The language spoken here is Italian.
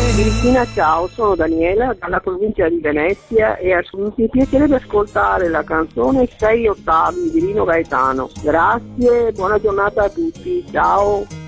Cristina, ciao, sono Daniela dalla provincia di Venezia e mi piacerebbe ascoltare la canzone 6 ottavi di Rino Gaetano. Grazie, buona giornata a tutti, ciao.